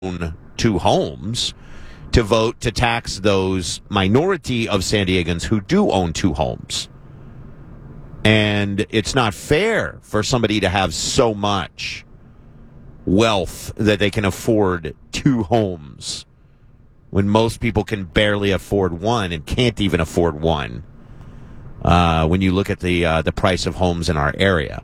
own two homes to vote to tax those minority of San Diegans who do own two homes. And it's not fair for somebody to have so much wealth that they can afford two homes when most people can barely afford one and can't even afford one. When you look at the price of homes in our area,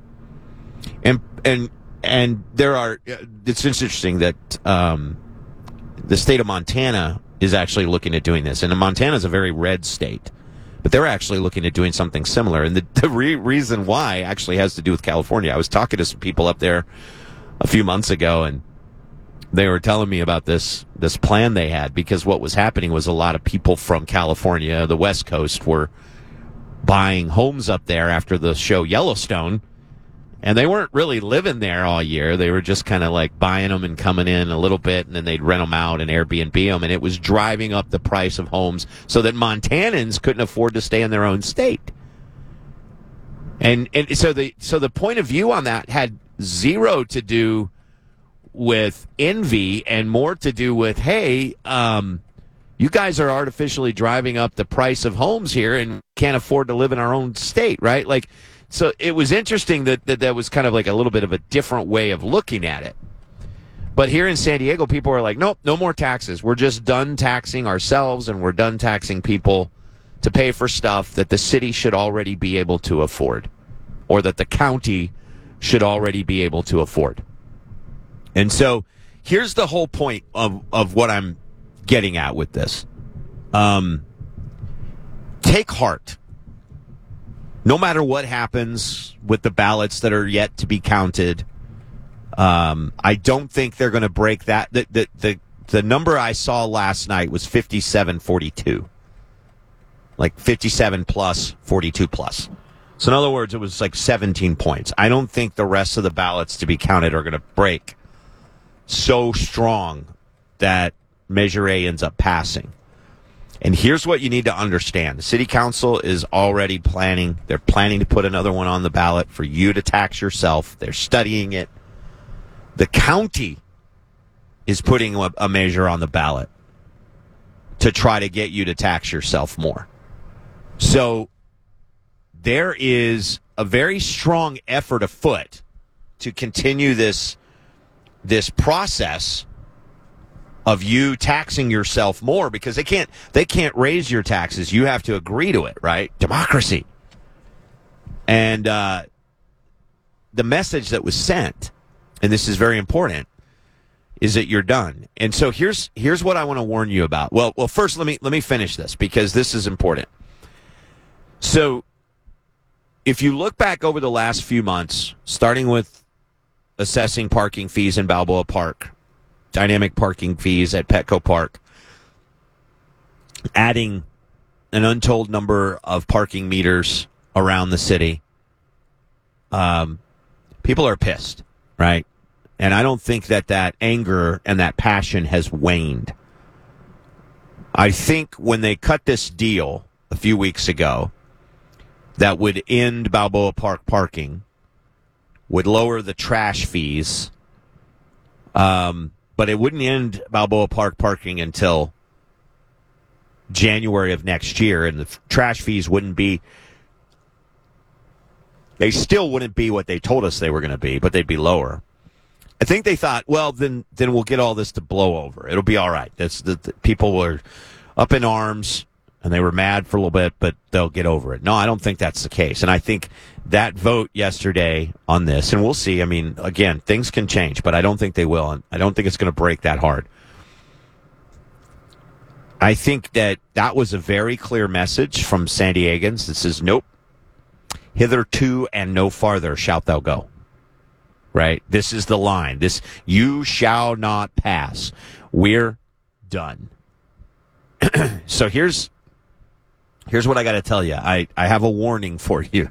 and there are, it's interesting that the state of Montana is actually looking at doing this, and Montana is a very red state, but they're actually looking at doing something similar. And the reason why actually has to do with California. I was talking to some people up there a few months ago, and they were telling me about this plan they had, because what was happening was a lot of people from California, the West Coast, were buying homes up there after the show Yellowstone, and they weren't really living there all year. They were just kind of like buying them and coming in a little bit, and then they'd rent them out and Airbnb them, and it was driving up the price of homes so that Montanans couldn't afford to stay in their own state. And so the point of view on that had zero to do with envy and more to do with, hey, you guys are artificially driving up the price of homes here and can't afford to live in our own state, right? Like, so it was interesting that was kind of like a little bit of a different way of looking at it. But here in San Diego, people are like, nope, no more taxes. We're just done taxing ourselves, and we're done taxing people to pay for stuff that the city should already be able to afford, or that the county should already be able to afford. And so here's the whole point of what I'm getting at with this. Take heart. No matter what happens with the ballots that are yet to be counted, I don't think they're going to break that. The number I saw last night was 57-42. Like 57 plus, 42 plus. So in other words, it was like 17 points. I don't think the rest of the ballots to be counted are going to break so strong that Measure A ends up passing. And here's what you need to understand. The city council is already planning. They're planning to put another one on the ballot for you to tax yourself. They're studying it. The county is putting a measure on the ballot to try to get you to tax yourself more. So there is a very strong effort afoot to continue this process of you taxing yourself more, because they can't raise your taxes. You have to agree to it, right? Democracy. And the message that was sent, and this is very important, is that you're done. And so here's what I want to warn you about. Well, first let me finish this, because this is important. So if you look back over the last few months, starting with assessing parking fees in Balboa Park, dynamic parking fees at Petco Park, adding an untold number of parking meters around the city, people are pissed, right? And I don't think that anger and that passion has waned. I think when they cut this deal a few weeks ago that would end Balboa Park parking, would lower the trash fees, but it wouldn't end Balboa Park parking until January of next year, and the trash fees they still wouldn't be what they told us they were going to be, but they'd be lower. I think they thought, well, then we'll get all this to blow over. It'll be all right. The people were up in arms, and they were mad for a little bit, but they'll get over it. No, I don't think that's the case. And I think that vote yesterday on this, and we'll see. I mean, again, things can change, but I don't think they will. And I don't think it's going to break that hard. I think that was a very clear message from San Diegans that says, nope, hitherto and no farther shalt thou go. Right? This is the line. You shall not pass. We're done. So here's what I got to tell you. I have a warning for you.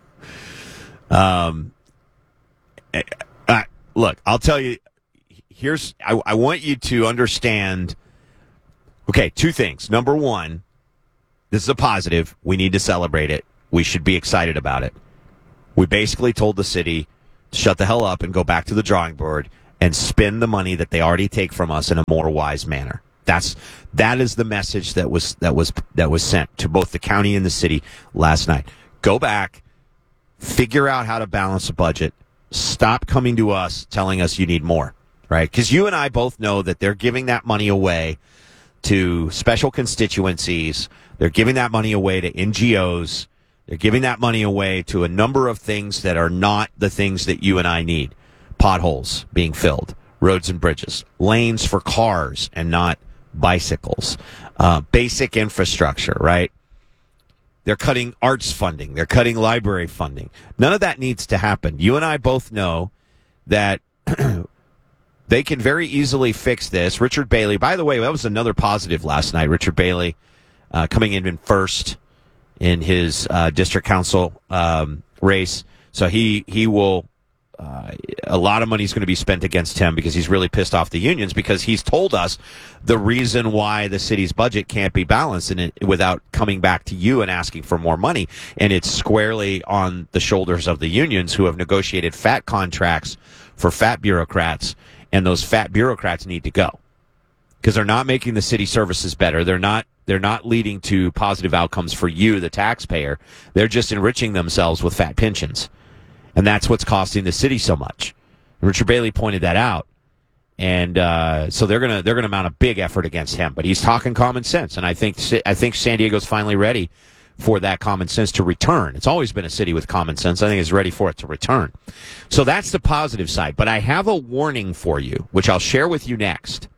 Look, I'll tell you. I want you to understand. Okay, two things. Number one, this is a positive. We need to celebrate it. We should be excited about it. We basically told the city to shut the hell up and go back to the drawing board and spend the money that they already take from us in a more wise manner. That is the message that was sent to both the county and the city last night. Go back, figure out how to balance a budget. Stop coming to us telling us you need more, right? Because you and I both know that they're giving that money away to special constituencies. They're giving that money away to NGOs. They're giving that money away to a number of things that are not the things that you and I need. Potholes being filled, roads and bridges, lanes for cars and not bicycles, basic infrastructure, right? They're cutting arts funding. They're cutting library funding. None of that needs to happen. You and I both know that they can very easily fix this. Richard Bailey, by the way, that was another positive last night. Richard Bailey coming in first in his district council race. So he will, a lot of money is going to be spent against him because he's really pissed off the unions, because he's told us the reason why the city's budget can't be balanced without coming back to you and asking for more money. And it's squarely on the shoulders of the unions, who have negotiated fat contracts for fat bureaucrats, and those fat bureaucrats need to go because they're not making the city services better. They're not leading to positive outcomes for you, the taxpayer. They're just enriching themselves with fat pensions. And that's what's costing the city so much. Richard Bailey pointed that out. And so they're gonna mount a big effort against him. But he's talking common sense, and I think San Diego's finally ready for that common sense to return. It's always been a city with common sense. I think it's ready for it to return. So that's the positive side. But I have a warning for you, which I'll share with you next.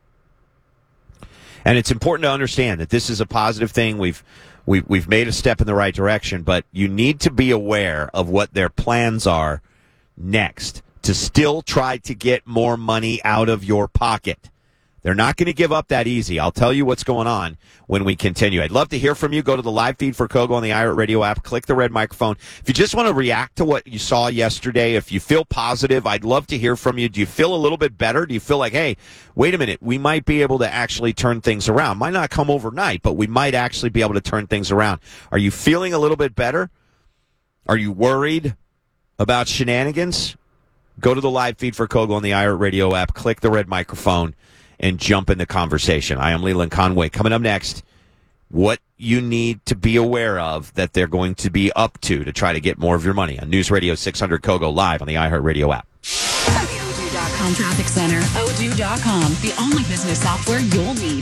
And it's important to understand that this is a positive thing. We've made a step in the right direction, but you need to be aware of what their plans are next to still try to get more money out of your pocket. They're not going to give up that easy. I'll tell you what's going on when we continue. I'd love to hear from you. Go to the live feed for Kogo on the iHeartRadio app. Click the red microphone. If you just want to react to what you saw yesterday, if you feel positive, I'd love to hear from you. Do you feel a little bit better? Do you feel like, hey, wait a minute, we might be able to actually turn things around? Might not come overnight, but we might actually be able to turn things around. Are you feeling a little bit better? Are you worried about shenanigans? Go to the live feed for Kogo on the iHeartRadio app. Click the red microphone and jump in the conversation. I am Leland Conway. Coming up next, what you need to be aware of that they're going to be up to try to get more of your money on News Radio 600 Kogo live on the iHeartRadio app. Odoo.com Traffic Center. Odoo.com, the only business software you'll need.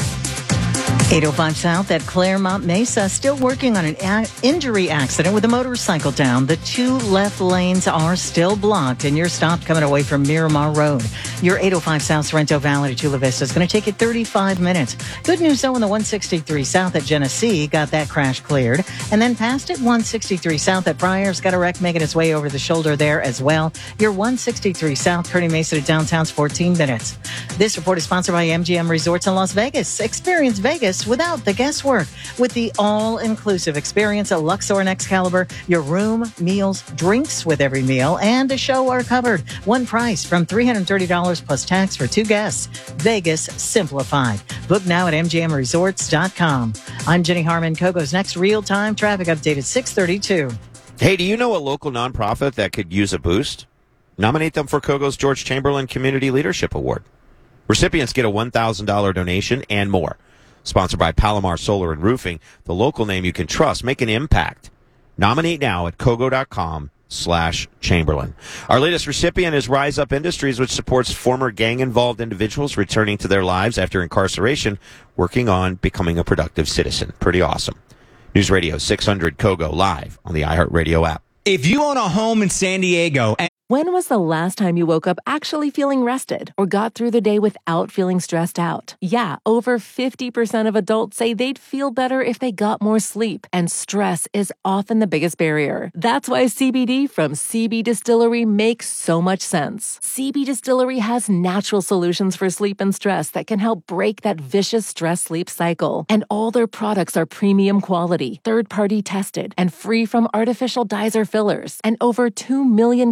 805 South at Claremont Mesa, still working on an injury accident with a motorcycle down. The two left lanes are still blocked, and you're stopped coming away from Miramar Road. Your 805 South Sorrento Valley to Chula Vista is going to take you 35 minutes. Good news, though, on the 163 South at Genesee, got that crash cleared. And then past it, 163 South at Briar's got a wreck making its way over the shoulder there as well. Your 163 South Kearny Mesa to downtown's 14 minutes. This report is sponsored by MGM Resorts in Las Vegas. Experience Vegas without the guesswork with the all-inclusive experience at Luxor and Excalibur. Your room, meals, drinks with every meal, and a show are covered. One price from $330 plus tax for two guests. Vegas simplified. Book now at mgmresorts.com. I'm Jenny Harmon. Kogo's next real-time traffic update at 6:32. Hey, do you know a local nonprofit that could use a boost? Nominate them for Kogo's George Chamberlain Community Leadership Award. Recipients get a $1,000 donation and more. Sponsored by Palomar Solar and Roofing, the local name you can trust. Make an impact. Nominate now at kogo.com/Chamberlain. Our latest recipient is Rise Up Industries, which supports former gang-involved individuals returning to their lives after incarceration, working on becoming a productive citizen. Pretty awesome. News Radio 600 Kogo live on the iHeartRadio app. If you own a home in San Diego... When was the last time you woke up actually feeling rested or got through the day without feeling stressed out? Yeah, over 50% of adults say they'd feel better if they got more sleep, and stress is often the biggest barrier. That's why CBD from CB Distillery makes so much sense. CB Distillery has natural solutions for sleep and stress that can help break that vicious stress-sleep cycle. And all their products are premium quality, third-party tested, and free from artificial dyes or fillers. And over 2 million customers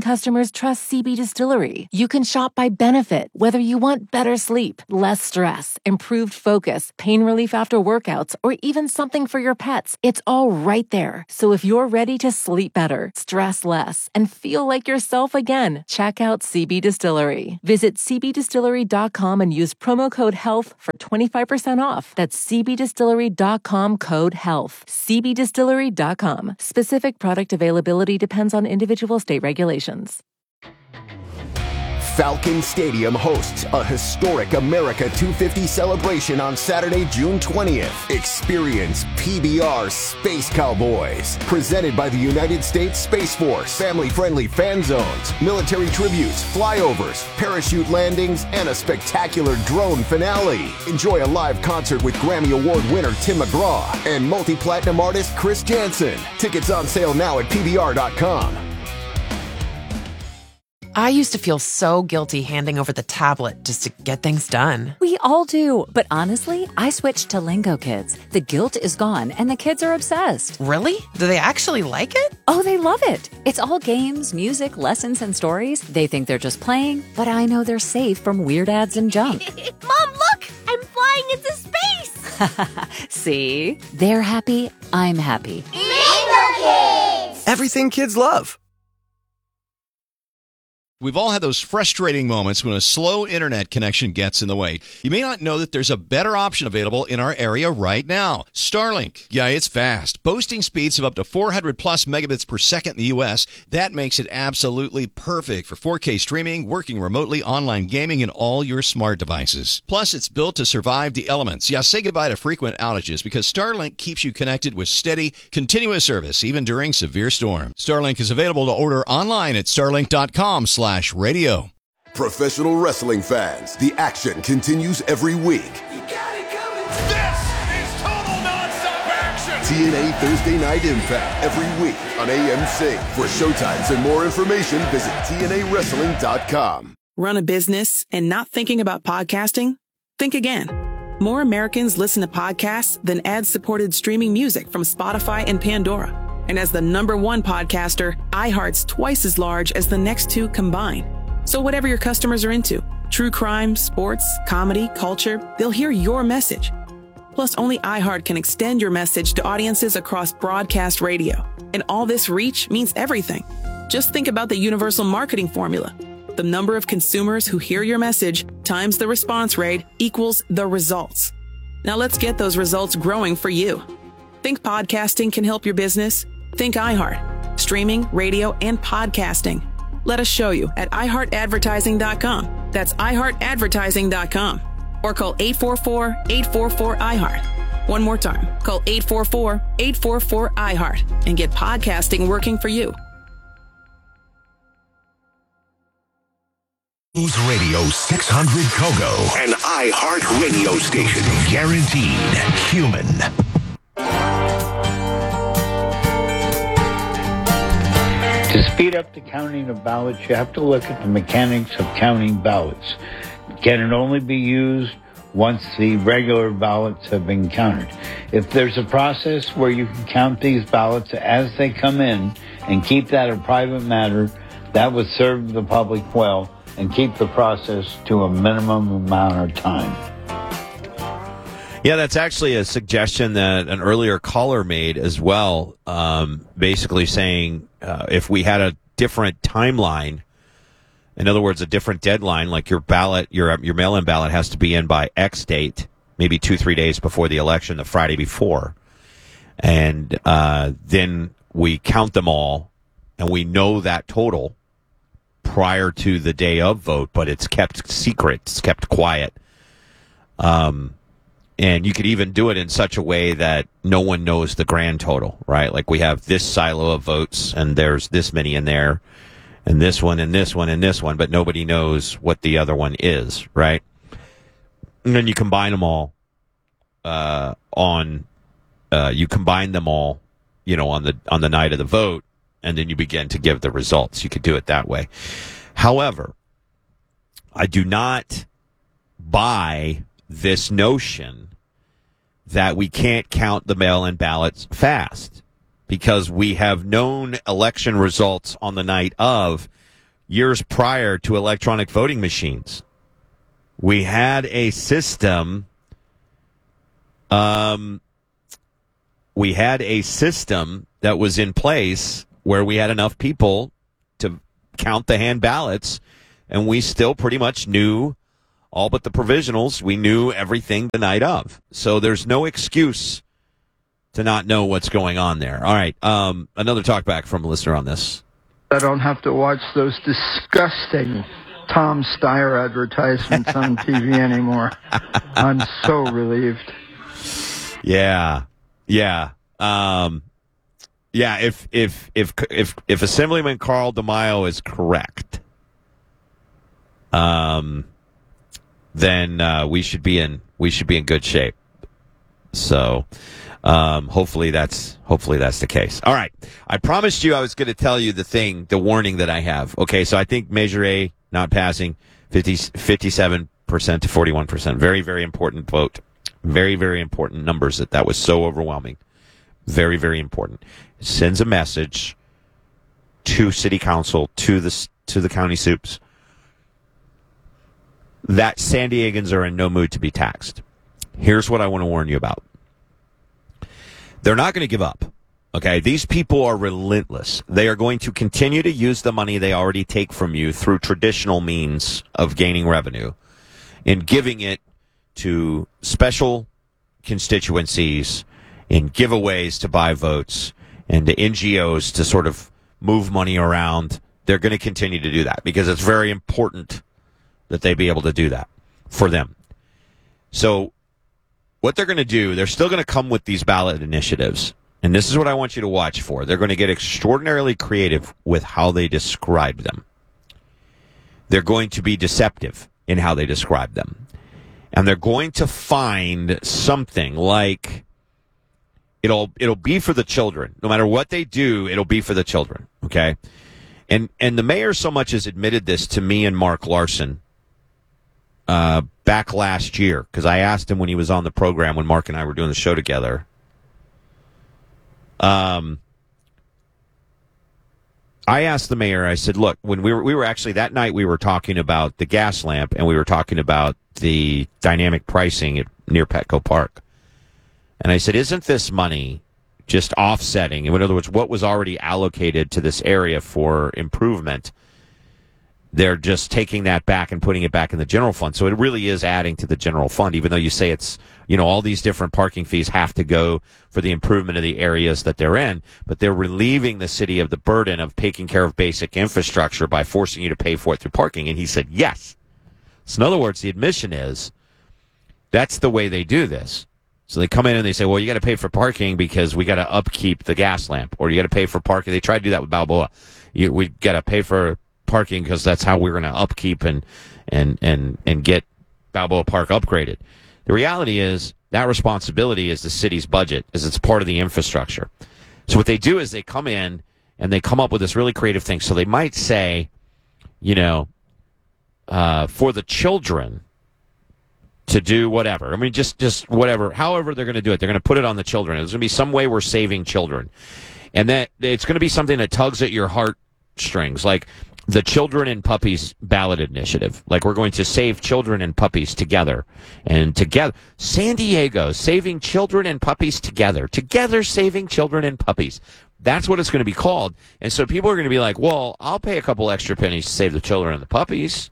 customers trust CB Distillery. You can shop by benefit, whether you want better sleep, less stress, improved focus, pain relief after workouts, or even something for your pets. It's all right there. So if you're ready to sleep better, stress less, and feel like yourself again, check out CB Distillery. Visit cbdistillery.com and use promo code HEALTH for 25% off. That's cbdistillery.com, code HEALTH. cbdistillery.com. Specific product availability depends on individual state regulations. Falcon Stadium hosts a historic America 250 celebration on Saturday, June 20th. Experience PBR Space Cowboys, presented by the United States Space Force. Family-friendly fan zones, military tributes, flyovers, parachute landings, and a spectacular drone finale. Enjoy a live concert with Grammy Award winner Tim McGraw and multi-platinum artist Chris Jansen. Tickets on sale now at PBR.com. I used to feel so guilty handing over the tablet just to get things done. We all do, but honestly, I switched to Lingo Kids. The guilt is gone, and the kids are obsessed. Really? Do they actually like it? Oh, they love it. It's all games, music, lessons, and stories. They think they're just playing, but I know they're safe from weird ads and junk. Mom, look! I'm flying into space! See? They're happy, I'm happy. Lingo Kids! Everything kids love. We've all had those frustrating moments when a slow internet connection gets in the way. You may not know that there's a better option available in our area right now. Starlink. Yeah, it's fast. Boasting speeds of up to 400 plus megabits per second in the U.S. That makes it absolutely perfect for 4K streaming, working remotely, online gaming, and all your smart devices. Plus, it's built to survive the elements. Yeah, say goodbye to frequent outages because Starlink keeps you connected with steady, continuous service, even during severe storms. Starlink is available to order online at starlink.com/radio. Professional wrestling fans, the action continues every week. This is total nonstop action. TNA Thursday Night Impact every week on AMC. For showtimes and more information, visit TNAWrestling.com. Run a business and not thinking about podcasting? Think again. More Americans listen to podcasts than ad-supported streaming music from Spotify and Pandora. And as the #1 podcaster, iHeart's twice as large as the next two combined. So whatever your customers are into, true crime, sports, comedy, culture, they'll hear your message. Plus, only iHeart can extend your message to audiences across broadcast radio. And all this reach means everything. Just think about the universal marketing formula. The number of consumers who hear your message times the response rate equals the results. Now let's get those results growing for you. Think podcasting can help your business? Think iHeart. Streaming, radio, and podcasting. Let us show you at iHeartAdvertising.com. That's iHeartAdvertising.com. Or call 844-844-iHeart. One more time. Call 844-844-iHeart and get podcasting working for you. News Radio 600 Kogo, an iHeart radio station. Guaranteed human. To speed up the counting of ballots, you have to look at the mechanics of counting ballots. Can it only be used once the regular ballots have been counted? If there's a process where you can count these ballots as they come in and keep that a private matter, that would serve the public well and keep the process to a minimum amount of time. Yeah, that's actually a suggestion that an earlier caller made as well, basically saying if we had a different timeline, in other words, a different deadline, like your ballot, your mail-in ballot has to be in by X date, maybe 2-3 days before the election, the Friday before, and then we count them all, and we know that total prior to the day of vote, but it's kept secret, it's kept quiet. And you could even do it in such a way that no one knows the grand total, right? Like we have this silo of votes, and there's this many in there, and this one, and this one, and this one, but nobody knows what the other one is, right? And then you combine them all on the night of the vote, and then you begin to give the results. You could do it that way. However, I do not buy this notion that we can't count the mail-in ballots fast, because we have known election results on the night of years prior to electronic voting machines. We had a system. We had a system that was in place where we had enough people to count the hand ballots, and we still pretty much knew all but the provisionals. We knew everything the night of. So there's no excuse to not know what's going on there. All right, another talkback from a listener on this. I don't have to watch those disgusting Tom Steyer advertisements on TV anymore. I'm so relieved. Yeah. If Assemblyman Carl DeMaio is correct, then we should be in good shape. So hopefully that's the case. All right, I promised you I was going to tell you the warning that I have. Okay, so I think Measure A not passing 57% to 41%. Very, very important vote. Very, very important numbers. That was so overwhelming. Very, very important. It sends a message to City Council, to the county soups, that San Diegans are in no mood to be taxed. Here's what I want to warn you about. They're not going to give up. Okay, these people are relentless. They are going to continue to use the money they already take from you through traditional means of gaining revenue and giving it to special constituencies and giveaways to buy votes and to NGOs to sort of move money around. They're going to continue to do that because it's very important that they be able to do that for them. So what they're going to do, they're still going to come with these ballot initiatives. And this is what I want you to watch for. They're going to get extraordinarily creative with how they describe them. They're going to be deceptive in how they describe them. And they're going to find something like it'll be for the children. No matter what they do, it'll be for the children. Okay? And the mayor so much has admitted this to me and Mark Larson back last year, because I asked him when he was on the program when Mark and I were doing the show together. I asked the mayor, I said, look, when we were actually that night, we were talking about the gas lamp and we were talking about the dynamic pricing near Petco Park. And I said, isn't this money just offsetting? In other words, what was already allocated to this area for improvement, they're just taking that back and putting it back in the general fund. So it really is adding to the general fund, even though you say it's, all these different parking fees have to go for the improvement of the areas that they're in, but they're relieving the city of the burden of taking care of basic infrastructure by forcing you to pay for it through parking. And he said, yes. So in other words, the admission is that's the way they do this. So they come in and they say, well, you got to pay for parking because we got to upkeep the gas lamp, or you got to pay for parking. They tried to do that with Balboa. We got to pay for parking because that's how we're going to upkeep and get Balboa Park upgraded. The reality is that responsibility is the city's budget, as it's part of the infrastructure. So what they do is they come in and they come up with this really creative thing. So they might say, for the children to do whatever. I mean, just whatever, however they're going to do it. They're going to put it on the children. There's going to be some way we're saving children. And that it's going to be something that tugs at your heartstrings, like the Children and Puppies ballot initiative. Like, we're going to save children and puppies together. And together, San Diego, saving children and puppies together. Together, saving children and puppies. That's what it's going to be called. And so people are going to be like, well, I'll pay a couple extra pennies to save the children and the puppies.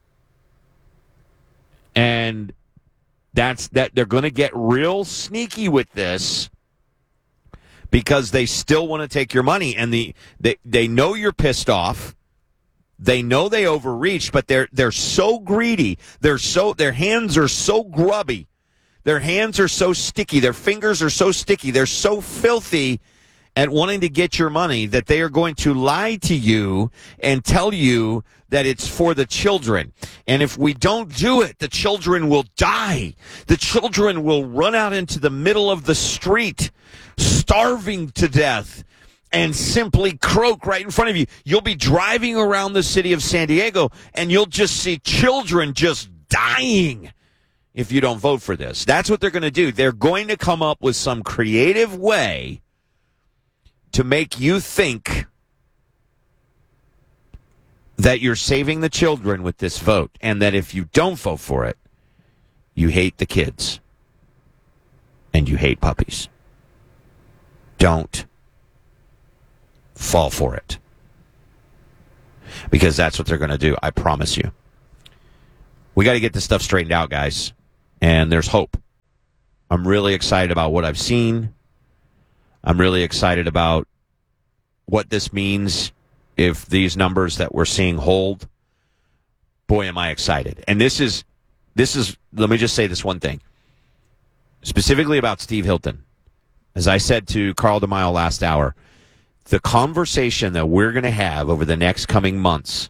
And that's that. They're going to get real sneaky with this because they still want to take your money. And they know you're pissed off. They know they overreached, but they're so greedy. Their hands are so grubby. Their hands are so sticky. Their fingers are so sticky. They're so filthy at wanting to get your money that they are going to lie to you and tell you that it's for the children. And if we don't do it, the children will die. The children will run out into the middle of the street, starving to death, and simply croak right in front of you. You'll be driving around the city of San Diego, and you'll just see children just dying if you don't vote for this. That's what they're going to do. They're going to come up with some creative way to make you think that you're saving the children with this vote, and that if you don't vote for it, you hate the kids and you hate puppies. Don't fall for it. Because that's what they're going to do, I promise you. We got to get this stuff straightened out, guys. And there's hope. I'm really excited about what I've seen. I'm really excited about what this means if these numbers that we're seeing hold. Boy, am I excited. And this is, let me just say this one thing. Specifically about Steve Hilton. As I said to Carl DeMille last hour, the conversation that we're going to have over the next coming months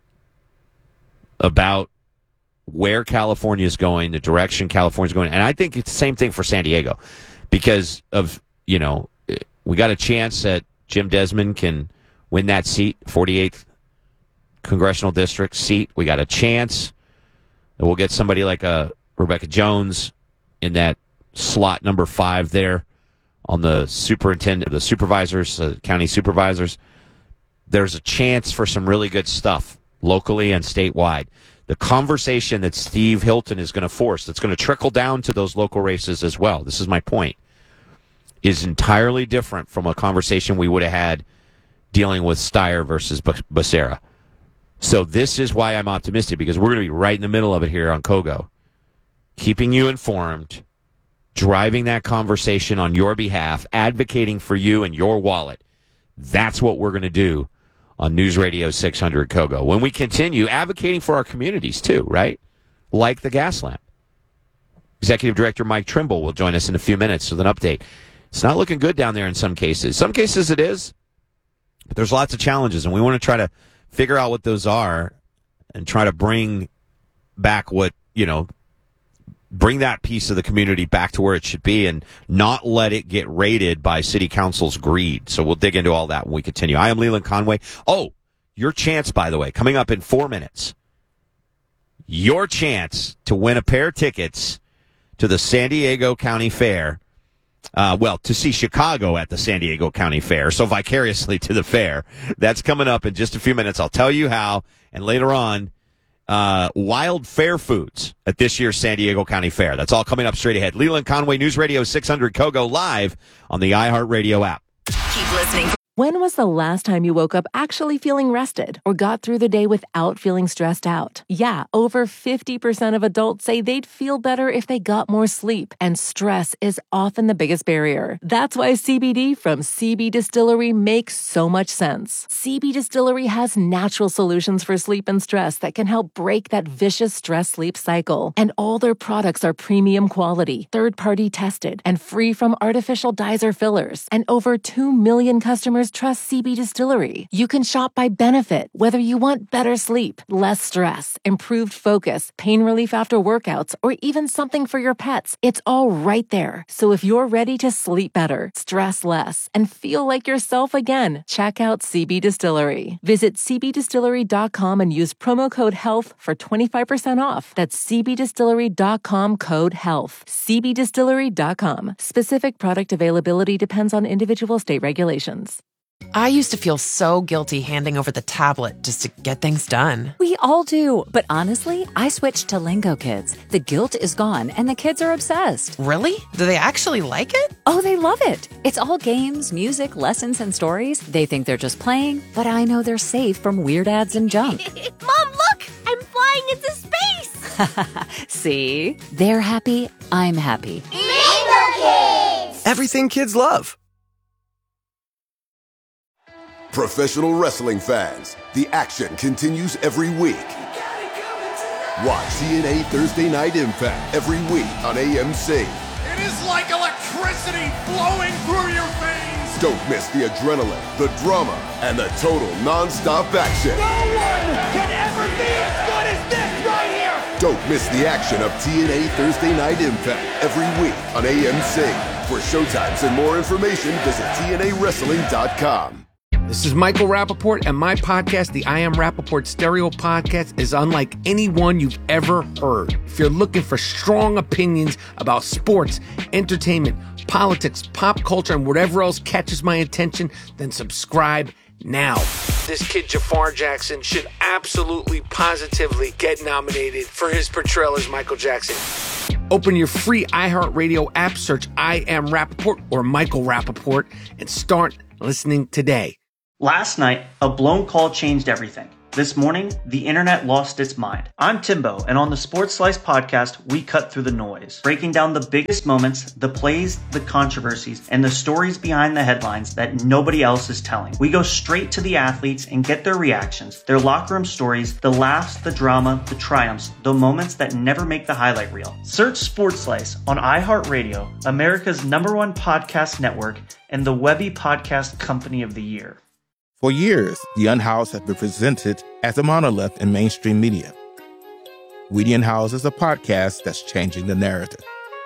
about where California is going, the direction California is going, and I think it's the same thing for San Diego because of, we got a chance that Jim Desmond can win that seat, 48th Congressional District seat. We got a chance that we'll get somebody like Rebecca Jones in that slot number 5 there on the supervisors, county supervisors. There's a chance for some really good stuff locally and statewide. The conversation that Steve Hilton is going to force, that's going to trickle down to those local races as well, this is my point, is entirely different from a conversation we would have had dealing with Steyer versus Becerra. So this is why I'm optimistic, because we're going to be right in the middle of it here on Kogo, keeping you informed, driving that conversation on your behalf, advocating for you and your wallet. That's what we're going to do on News Radio 600 Kogo. When we continue advocating for our communities too, right? Like the gas lamp. Executive Director Mike Trimble will join us in a few minutes with an update. It's not looking good down there in some cases. Some cases it is, but there's lots of challenges, and we want to try to figure out what those are and try to bring back bring that piece of the community back to where it should be and not let it get raided by city council's greed. So we'll dig into all that when we continue. I am Leland Conway. Oh, your chance, by the way, coming up in 4 minutes. Your chance to win a pair of tickets to the San Diego County Fair. To see Chicago at the San Diego County Fair, so vicariously to the fair. That's coming up in just a few minutes. I'll tell you how. And later on, wild fair foods at this year's San Diego County Fair. That's all coming up straight ahead. Leland Conway, News Radio 600 Kogo, live on the iHeartRadio app. Keep listening. When was the last time you woke up actually feeling rested or got through the day without feeling stressed out? Yeah, over 50% of adults say they'd feel better if they got more sleep, and stress is often the biggest barrier. That's why CBD from CB Distillery makes so much sense. CB Distillery has natural solutions for sleep and stress that can help break that vicious stress-sleep cycle. And all their products are premium quality, third-party tested, and free from artificial dyes or fillers. And over 2 million customers trust CB Distillery. You can shop by benefit, whether you want better sleep, less stress, improved focus, pain relief after workouts, or even something for your pets. It's all right there. So if you're ready to sleep better, stress less, and feel like yourself again, check out CB Distillery. Visit cbdistillery.com and use promo code HEALTH for 25% off. That's cbdistillery.com, code HEALTH. cbdistillery.com. Specific product availability depends on individual state regulations. I used to feel so guilty handing over the tablet just to get things done. We all do. But honestly, I switched to Lingo Kids. The guilt is gone, and the kids are obsessed. Really? Do they actually like it? Oh, they love it. It's all games, music, lessons, and stories. They think they're just playing, but I know they're safe from weird ads and junk. Mom, look! I'm flying into space! See? They're happy. I'm happy. Lingo Kids! Everything kids love. Professional wrestling fans, the action continues every week. Watch TNA Thursday Night Impact every week on AMC. It is like electricity flowing through your veins. Don't miss the adrenaline, the drama, and the total non-stop action. No one can ever be as good as this right here. Don't miss the action of TNA Thursday Night Impact every week on AMC. For showtimes and more information, visit TNAWrestling.com. This is Michael Rappaport, and my podcast, the I Am Rappaport Stereo Podcast, is unlike any one you've ever heard. If you're looking for strong opinions about sports, entertainment, politics, pop culture, and whatever else catches my attention, then subscribe now. this kid Jafar Jackson should absolutely, positively get nominated for his portrayal as Michael Jackson. Open your free iHeartRadio app, search I Am Rappaport or Michael Rappaport, and start listening today. Last night, a blown call changed everything. This morning, the internet lost its mind. I'm Timbo, and on the Sports Slice podcast, we cut through the noise, breaking down the biggest moments, the plays, the controversies, and the stories behind the headlines that nobody else is telling. We go straight to the athletes and get their reactions, their locker room stories, the laughs, the drama, the triumphs, the moments that never make the highlight reel. Search Sports Slice on iHeartRadio, America's #1 podcast network, and the Webby Podcast Company of the Year. For years, The Unhoused has been presented as a monolith in mainstream media. We The Unhoused is a podcast that's changing the narrative.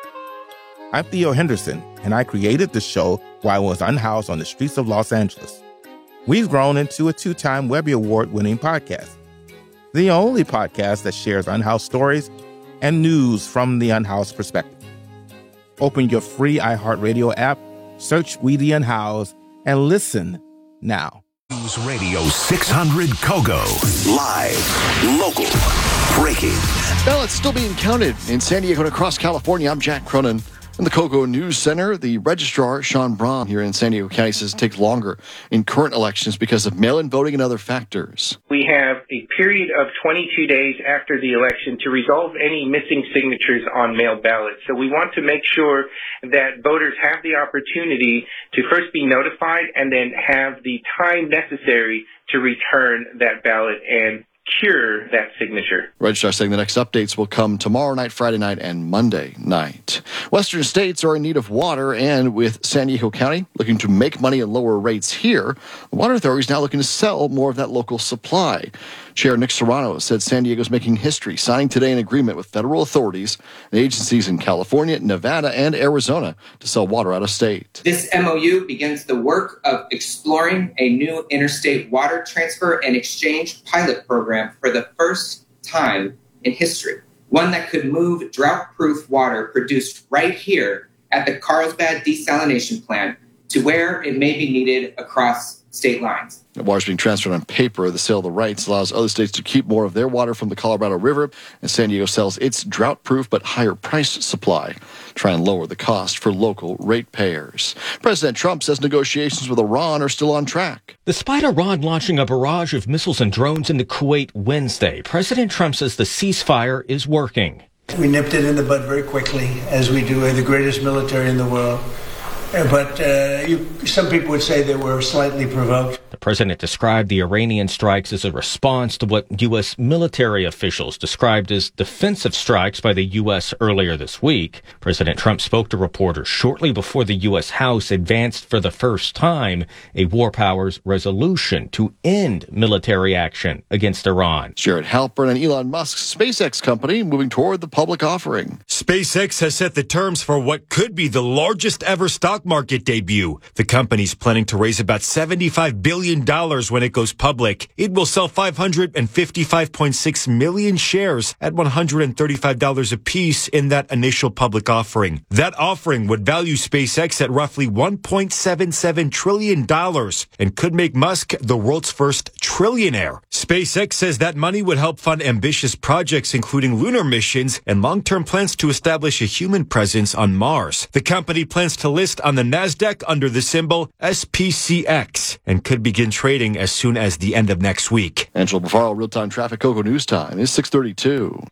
I'm Theo Henderson, and I created the show while I was unhoused on the streets of Los Angeles. We've grown into a 2-time Webby Award-winning podcast, the only podcast that shares unhoused stories and news from the unhoused perspective. Open your free iHeartRadio app, search We The Unhoused, and listen now. News Radio 600 Kogo. Live, local, breaking. Ballots still being counted in San Diego and across California. I'm Jack Cronin. In the Kogo News Center, the registrar, Sean Braun, here in San Diego County, says it takes longer in current elections because of mail-in voting and other factors. We have a period of 22 days after the election to resolve any missing signatures on mail ballots. So we want to make sure that voters have the opportunity to first be notified and then have the time necessary to return that ballot and cure that signature. Registrar saying the next updates will come tomorrow night, Friday night, and Monday night. Western states are in need of water, and with San Diego County looking to make money and lower rates here, the Water Authority is now looking to sell more of that local supply. Chair Nick Serrano said San Diego's making history, signing today an agreement with federal authorities and agencies in California, Nevada, and Arizona to sell water out of state. This MOU begins the work of exploring a new interstate water transfer and exchange pilot program for the first time in history, one that could move drought-proof water produced right here at the Carlsbad desalination plant to where it may be needed across state lines. The water's being transferred on paper. The sale of the rights allows other states to keep more of their water from the Colorado River, and San Diego sells its drought-proof but higher-priced supply, try and lower the cost for local ratepayers. President Trump says negotiations with Iran are still on track. Despite Iran launching a barrage of missiles and drones into Kuwait Wednesday, President Trump says the ceasefire is working. We nipped it in the bud very quickly, as we do. We're the greatest military in the world. But some people would say they were slightly provoked. The president described the Iranian strikes as a response to what U.S. military officials described as defensive strikes by the U.S. earlier this week. President Trump spoke to reporters shortly before the U.S. House advanced for the first time a war powers resolution to end military action against Iran. Jared Halpern and Elon Musk's SpaceX company moving toward the public offering. SpaceX has set the terms for what could be the largest ever stock market debut. The company's planning to raise about $75 billion when it goes public. It will sell 555.6 million shares at $135 apiece in that initial public offering. That offering would value SpaceX at roughly $1.77 trillion and could make Musk the world's first trillionaire. SpaceX says that money would help fund ambitious projects including lunar missions and long-term plans to establish a human presence on Mars. The company plans to list on the NASDAQ under the symbol SPCX and could begin trading as soon as the end of next week. Angelo Bufaro, real-time traffic. Kogo News Time is 6:32.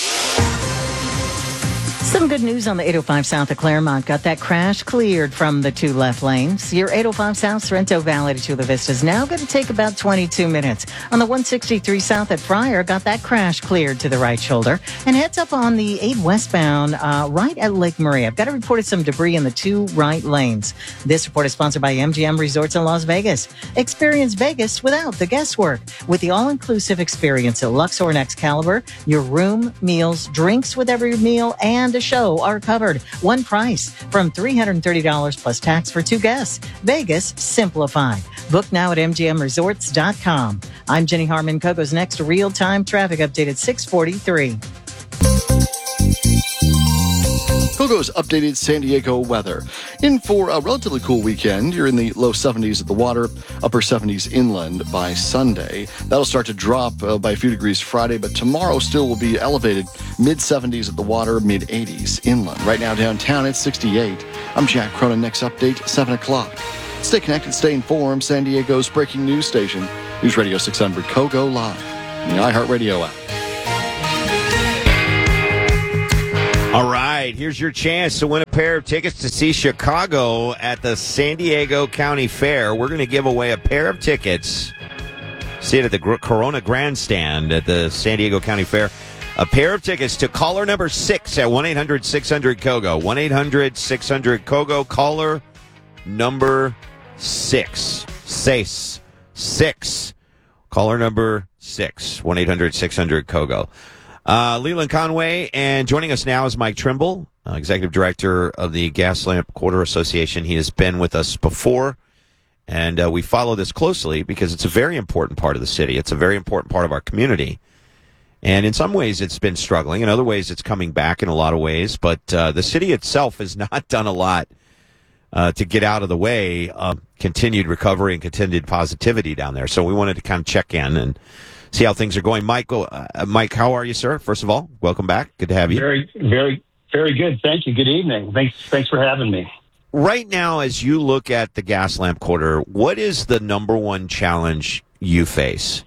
Some good news on the 805 south of Claremont. Got that crash cleared from the 2 left lanes. Your 805 south Sorrento Valley to Chula Vista is now going to take about 22 minutes. On the 163 south at Friar, got that crash cleared to the right shoulder. And heads up on the 8 westbound right at Lake Maria. I've got to report some debris in the 2 right lanes. This report is sponsored by MGM Resorts in Las Vegas. Experience Vegas without the guesswork. With the all-inclusive experience at Luxor and Excalibur, your room, meals, drinks with every meal, and a show are covered. One price from $330 plus tax for 2 guests. Vegas simplified. Book now at mgmresorts.com. I'm Jenny Harmon. Kogo's next real-time traffic update at 6:43. Kogo's updated San Diego weather. In for a relatively cool weekend, you're in the low 70s at the water, upper 70s inland by Sunday. That'll start to drop by a few degrees Friday, but tomorrow still will be elevated. Mid 70s at the water, mid 80s inland. Right now downtown, it's 68. I'm Jack Cronin. Next update, 7 o'clock. Stay connected, stay informed. San Diego's breaking news station, News Radio 600 Kogo Live, on the iHeartRadio app. All right, here's your chance to win a pair of tickets to see Chicago at the San Diego County Fair. We're going to give away a pair of tickets. See it at the Corona Grandstand at the San Diego County Fair. A pair of tickets to caller number 6 at 1-800-600-KOGO. 1-800-600-KOGO. Caller number 6. Six. Caller number 6. 1-800-600-KOGO. Leland Conway, and joining us now is Mike Trimble, Executive Director of the Gaslamp Quarter Association. He has been with us before, and we follow this closely because it's a very important part of the city. It's a very important part of our community. And in some ways it's been struggling. In other ways it's coming back in a lot of ways. But the city itself has not done a lot to get out of the way of continued recovery and continued positivity down there. So we wanted to kind of check in and see how things are going. Mike, how are you, sir? First of all, welcome back. Good to have you. Very, very, very good. Thank you. Good evening. Thanks for having me. Right now, as you look at the Gaslamp Quarter, what is the number one challenge you face?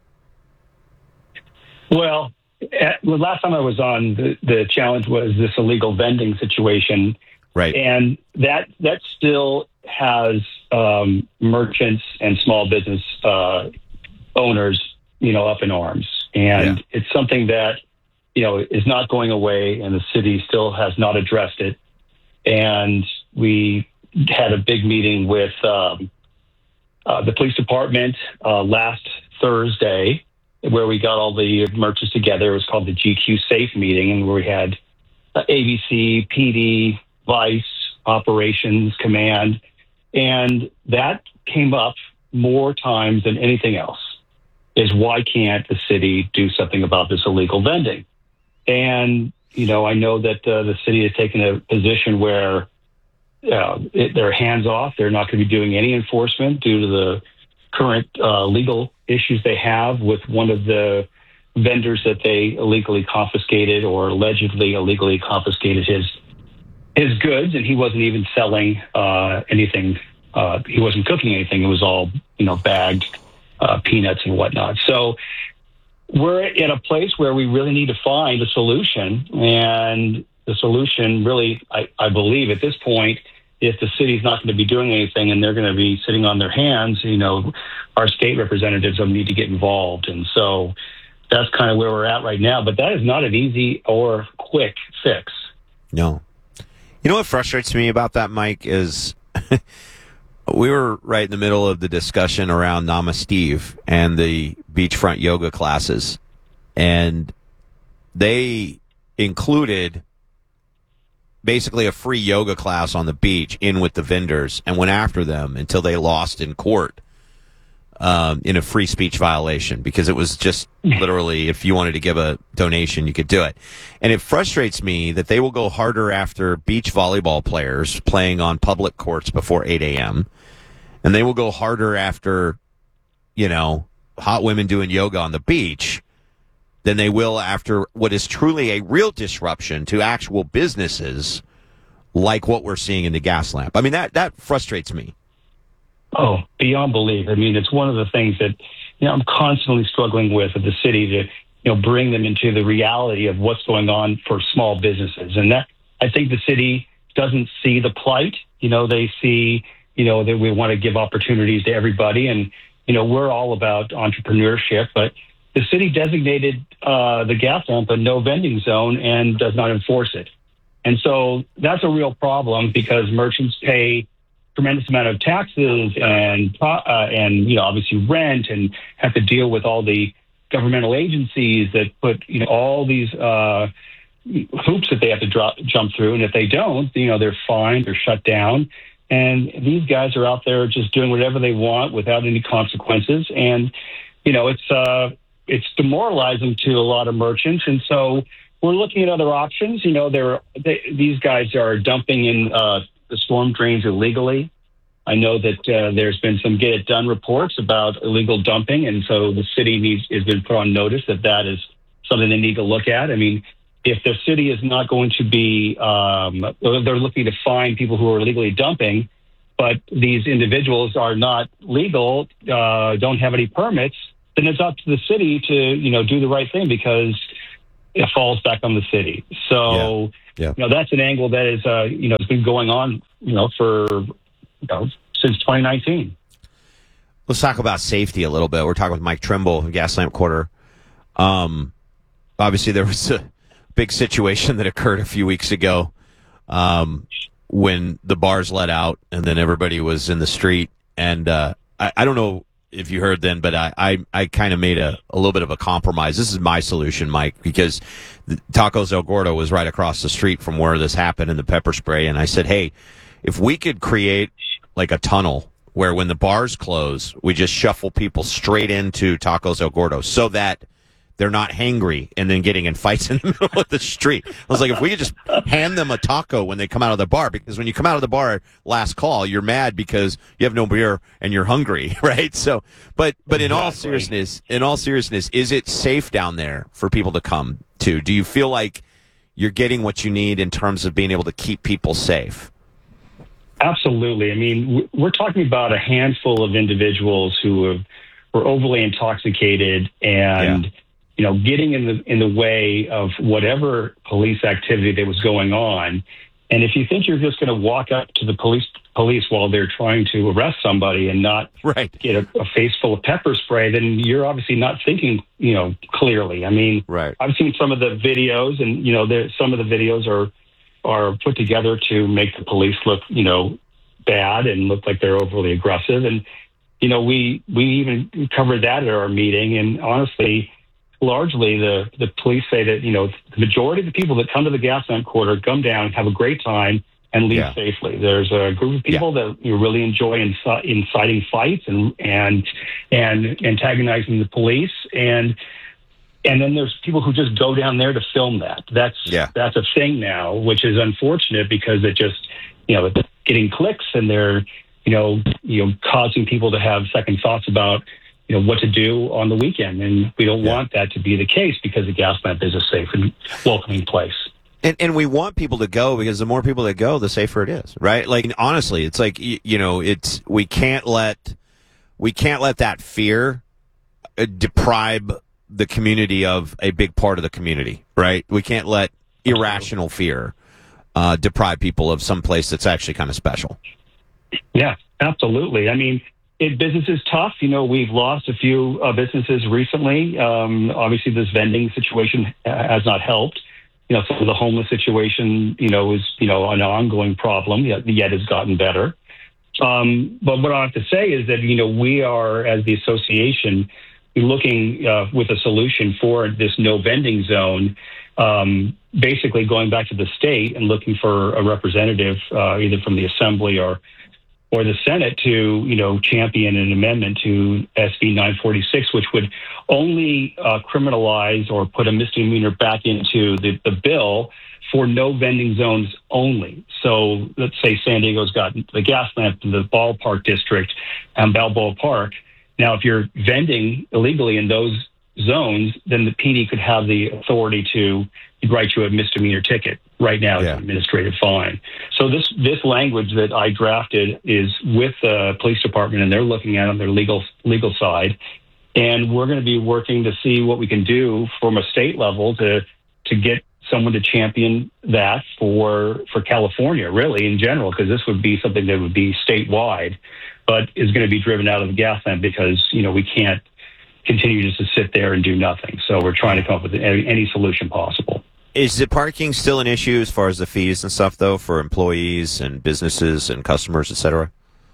Well, last time I was on, the challenge was this illegal vending situation. Right. And that still has merchants and small business owners, up in arms. And It's something that, is not going away, and the city still has not addressed it. And we had a big meeting with the police department last Thursday, where we got all the merchants together. It was called the GQ Safe meeting, and where we had ABC, PD, Vice, Operations, Command, and that came up more times than anything else, is why can't the city do something about this illegal vending? And, I know that the city has taken a position where they're hands off. They're not going to be doing any enforcement due to the current legal issues they have with one of the vendors that they illegally confiscated or allegedly illegally confiscated his goods, and he wasn't even selling anything. He wasn't cooking anything. It was all, bagged peanuts and whatnot. So we're in a place where we really need to find a solution. And the solution really, I believe at this point, if the city's not going to be doing anything and they're going to be sitting on their hands, our state representatives will need to get involved. And so that's kind of where we're at right now. But that is not an easy or quick fix. No. You know what frustrates me about that, Mike, is we were right in the middle of the discussion around Namaste and the beachfront yoga classes. And they included basically a free yoga class on the beach in with the vendors and went after them until they lost in court in a free speech violation, because it was just literally, if you wanted to give a donation, you could do it. And it frustrates me that they will go harder after beach volleyball players playing on public courts before 8 a.m. And they will go harder after, hot women doing yoga on the beach than they will after what is truly a real disruption to actual businesses like what we're seeing in the Gaslamp. I mean, that frustrates me. Oh, beyond belief. I mean, it's one of the things that, I'm constantly struggling with the city to, bring them into the reality of what's going on for small businesses. And that, I think the city doesn't see the plight. They see, that we want to give opportunities to everybody. And, we're all about entrepreneurship, but the city designated the Gaslamp a no vending zone and does not enforce it. And so that's a real problem, because merchants pay tremendous amount of taxes and obviously rent, and have to deal with all the governmental agencies that put all these hoops that they have to jump through, and if they don't, they're fined or shut down. And these guys are out there just doing whatever they want without any consequences, and it's demoralizing to a lot of merchants. And so we're looking at other options. You know, these guys are dumping in the storm drains illegally. I know that there's been some get it done reports about illegal dumping, and so the city has been put on notice that is something they need to look at. I mean, if the city is not going to be, they're looking to find people who are illegally dumping, but these individuals are not legal, don't have any permits, then it's up to the city to, you know, do the right thing because it falls back on the city. So, you know, that's an angle that is, you know, it's been going on, you know, since 2019. Let's talk about safety a little bit. We're talking with Mike Trimble, Gaslamp Quarter. Obviously, there was a big situation that occurred a few weeks ago when the bars let out and then everybody was in the street. And I don't know if you heard then, but I kind of made a little bit of a compromise. This is my solution, Mike, because Tacos El Gordo was right across the street from where this happened in the pepper spray. And I said, hey, if we could create like a tunnel where when the bars close, we just shuffle people straight into Tacos El Gordo so that they're not hangry and then getting in fights in the middle of the street. I was like, if we could just hand them a taco when they come out of the bar, because when you come out of the bar last call, you're mad because you have no beer and you're hungry, right? So, but in all seriousness, is it safe down there for people to come to? Do you feel like you're getting what you need in terms of being able to keep people safe? Absolutely. I mean, we're talking about a handful of individuals who were overly intoxicated and, you know, getting in the way of whatever police activity that was going on. And if you think you're just going to walk up to the police while they're trying to arrest somebody and not get a face full of pepper spray, then you're obviously not thinking, you know, clearly. I mean, I've seen some of the videos, and you know, some of the videos are put together to make the police look, you know, bad and look like they're overly aggressive. And, you know, we even covered that at our meeting. And honestly, largely the police say that, you know, the majority of the people that come to the Gaslamp Quarter come down, have a great time, and leave safely. There's a group of people that you really enjoy inciting fights and antagonizing the police. And then there's people who just go down there to film that. That's a thing now, which is unfortunate because it just, you know, it's getting clicks and they're, you know, causing people to have second thoughts about, you know, what to do on the weekend. And we don't want that to be the case because the Gaslamp is a safe and welcoming place. And we want people to go because the more people that go, the safer it is, right? Like, honestly, it's like, you know, we can't let that fear deprive the community of a big part of the community, right? We can't let irrational fear deprive people of some place that's actually kind of special. Yeah, absolutely. I mean, business is tough. You know, we've lost a few businesses recently. Obviously, this vending situation has not helped. You know, some of the homeless situation, you know, is, you know, an ongoing problem, yet has gotten better. But what I have to say is that, you know, we are, as the association, looking with a solution for this no vending zone, basically going back to the state and looking for a representative, either from the Assembly or the Senate to, you know, champion an amendment to SB 946, which would only criminalize or put a misdemeanor back into the bill for no vending zones only. So let's say San Diego's got the Gaslamp in the ballpark district and Balboa Park. Now, if you're vending illegally in those zones, then the PD could have the authority to write you a misdemeanor ticket. Right now, it's an administrative fine. So this language that I drafted is with the police department, and they're looking at it on their legal side. And we're going to be working to see what we can do from a state level to get someone to champion that for California, really, in general, because this would be something that would be statewide, but is going to be driven out of the Gaslamp because, you know, we can't continue just to sit there and do nothing. So we're trying to come up with any solution possible. Is the parking still an issue as far as the fees and stuff, though, for employees and businesses and customers, et cetera?